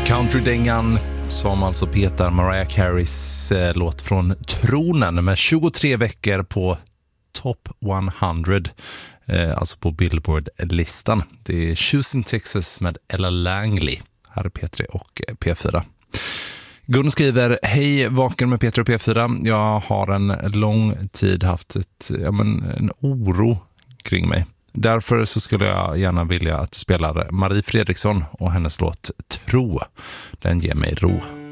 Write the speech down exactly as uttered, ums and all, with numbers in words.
Countrydängan som alltså petar Mariah Careys eh, låt från tronen med tjugotre veckor på Top hundra, eh, alltså på Billboard-listan. Det är Choosing Texas med Ella Langley. Här är P tre och P fyra. Gun skriver: hej, vaken med P tre och P fyra. Jag har en lång tid haft ett, ja, men, en oro kring mig. Därför så skulle jag gärna vilja att du spelar Marie Fredriksson och hennes låt Tro. Den ger mig ro.